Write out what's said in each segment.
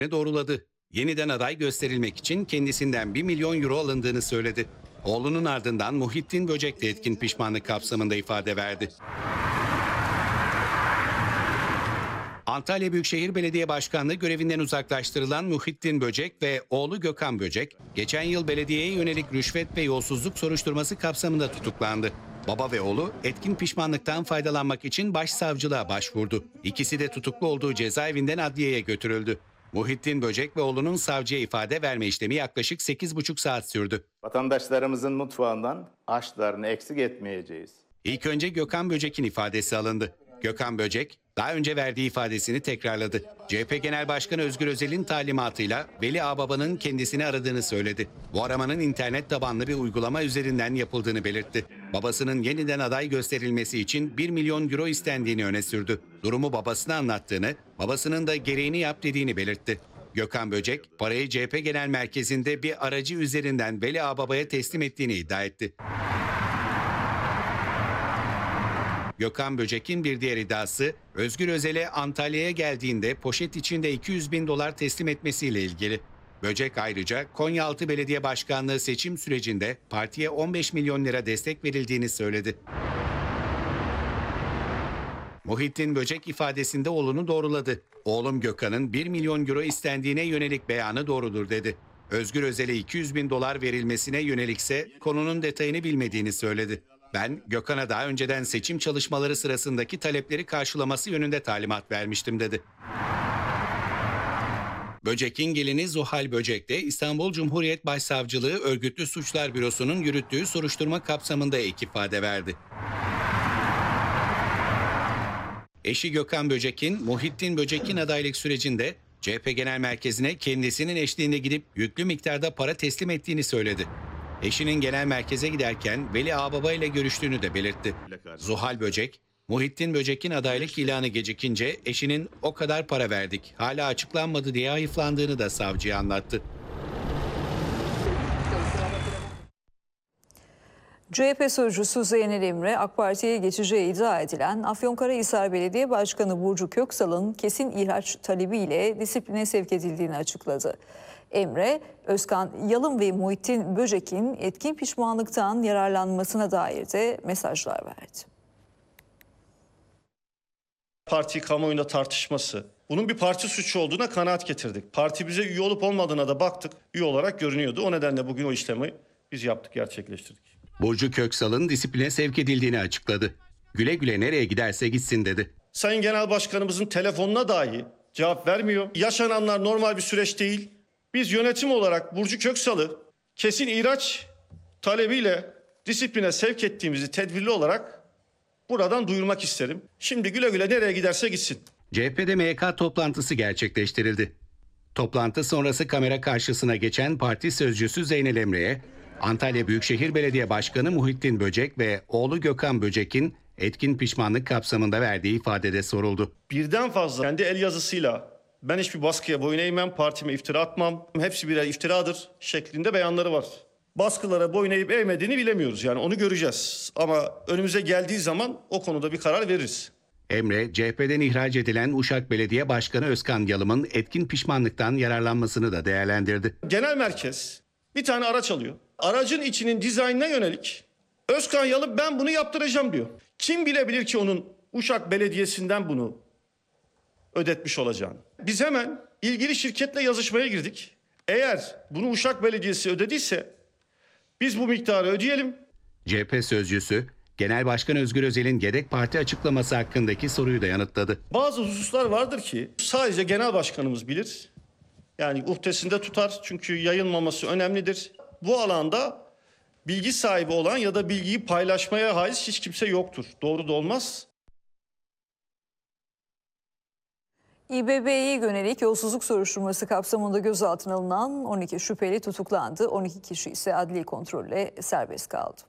doğruladı. Yeniden aday gösterilmek için kendisinden 1 milyon euro alındığını söyledi. Oğlunun ardından Muhittin Böcek de etkin pişmanlık kapsamında ifade verdi. Antalya Büyükşehir Belediye Başkanlığı görevinden uzaklaştırılan Muhittin Böcek ve oğlu Gökhan Böcek, geçen yıl belediyeye yönelik rüşvet ve yolsuzluk soruşturması kapsamında tutuklandı. Baba ve oğlu etkin pişmanlıktan faydalanmak için başsavcılığa başvurdu. İkisi de tutuklu olduğu cezaevinden adliyeye götürüldü. Muhittin Böcek ve oğlunun savcıya ifade verme işlemi yaklaşık 8,5 saat sürdü. Vatandaşlarımızın mutfağından aşklarını eksik etmeyeceğiz. İlk önce Gökhan Böcek'in ifadesi alındı. Gökhan Böcek daha önce verdiği ifadesini tekrarladı. CHP Genel Başkanı Özgür Özel'in talimatıyla Veli Ağbaba'nın kendisini aradığını söyledi. Bu aramanın internet tabanlı bir uygulama üzerinden yapıldığını belirtti. Babasının yeniden aday gösterilmesi için 1 milyon euro istendiğini öne sürdü. Durumu babasına anlattığını, babasının da gereğini yap dediğini belirtti. Gökhan Böcek, parayı CHP Genel Merkezi'nde bir aracı üzerinden Veli Ağbaba'ya teslim ettiğini iddia etti. Gökhan Böcek'in bir diğer iddiası, Özgür Özel'e Antalya'ya geldiğinde poşet içinde 200 bin dolar teslim etmesiyle ilgili. Böcek ayrıca Konyaaltı Belediye Başkanlığı seçim sürecinde partiye 15 milyon lira destek verildiğini söyledi. Muhittin Böcek ifadesinde oğlunu doğruladı. Oğlum Gökhan'ın 1 milyon euro istendiğine yönelik beyanı doğrudur dedi. Özgür Özel'e 200 bin dolar verilmesine yönelikse konunun detayını bilmediğini söyledi. Ben Gökhan'a daha önceden seçim çalışmaları sırasındaki talepleri karşılaması yönünde talimat vermiştim dedi. Böcek'in gelini Zuhal Böcek de İstanbul Cumhuriyet Başsavcılığı Örgütlü Suçlar Bürosu'nun yürüttüğü soruşturma kapsamında ek ifade verdi. Eşi Gökhan Böcek'in Muhittin Böcek'in adaylık sürecinde CHP Genel Merkezi'ne kendisinin eşliğinde gidip yüklü miktarda para teslim ettiğini söyledi. Eşinin genel merkeze giderken Veli Ağbaba ile görüştüğünü de belirtti. Zuhal Böcek, Muhittin Böcek'in adaylık ilanı gecikince eşinin "o kadar para verdik, hala açıklanmadı" diye hayıflandığını da savcıya anlattı. CHP sözcüsü Zeynel Emre, AK Parti'ye geçeceği iddia edilen Afyonkarahisar Belediye Başkanı Burcu Köksal'ın kesin ihraç talebiyle disipline sevk edildiğini açıkladı. Emre, Özkan Yalın ve Muhittin Böcek'in etkin pişmanlıktan yararlanmasına dair de mesajlar verdi. Parti kamuoyunda tartışması, bunun bir parti suçu olduğuna kanaat getirdik. Parti bize üye olup olmadığına da baktık, üye olarak görünüyordu. O nedenle bugün o işlemi biz yaptık, gerçekleştirdik. Burcu Köksal'ın disipline sevk edildiğini açıkladı. Güle güle nereye giderse gitsin dedi. Sayın Genel Başkanımızın telefonuna dahi cevap vermiyor. Yaşananlar normal bir süreç değil. Biz yönetim olarak Burcu Köksal'ı kesin ihraç talebiyle disipline sevk ettiğimizi tedbirli olarak buradan duyurmak isterim. Şimdi güle güle nereye giderse gitsin. CHP'de MYK toplantısı gerçekleştirildi. Toplantı sonrası kamera karşısına geçen parti sözcüsü Zeynel Emre'ye Antalya Büyükşehir Belediye Başkanı Muhittin Böcek ve oğlu Gökhan Böcek'in etkin pişmanlık kapsamında verdiği ifadede soruldu. Birden fazla kendi el yazısıyla "ben hiçbir baskıya boyun eğmem, partime iftira atmam, hepsi birer iftiradır" şeklinde beyanları var. Baskılara boyun eğip eğmediğini bilemiyoruz, yani onu göreceğiz. Ama önümüze geldiği zaman o konuda bir karar veririz. Emre, CHP'den ihraç edilen Uşak Belediye Başkanı Özkan Yalım'ın etkin pişmanlıktan yararlanmasını da değerlendirdi. Genel merkez bir tane araç alıyor. Aracın içinin dizaynına yönelik Özkan Yalım "ben bunu yaptıracağım" diyor. Kim bilebilir ki onun Uşak Belediyesi'nden bunu ödetmiş olacağını. Biz hemen ilgili şirketle yazışmaya girdik. Eğer bunu Uşak Belediyesi ödediyse biz bu miktarı ödeyelim. CHP sözcüsü, Genel Başkan Özgür Özel'in yedek parti açıklaması hakkındaki soruyu da yanıtladı. Bazı hususlar vardır ki sadece genel başkanımız bilir. Yani uhdesinde tutar, çünkü yayılmaması önemlidir. Bu alanda bilgi sahibi olan ya da bilgiyi paylaşmaya haiz hiç kimse yoktur. Doğru da olmaz. İBB'ye yönelik yolsuzluk soruşturması kapsamında gözaltına alınan 12 şüpheli tutuklandı. 12 kişi ise adli kontrolle serbest kaldı.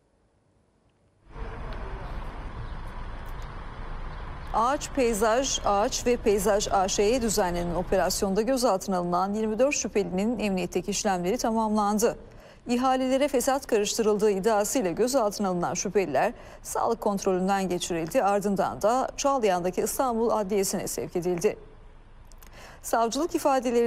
Ağaç ve Peyzaj AŞ'ye düzenlenen operasyonda gözaltına alınan 24 şüphelinin emniyetteki işlemleri tamamlandı. İhalelere fesat karıştırıldığı iddiasıyla gözaltına alınan şüpheliler sağlık kontrolünden geçirildi. Ardından da Çağlayan'daki İstanbul Adliyesi'ne sevk edildi. Savcılık ifadeleri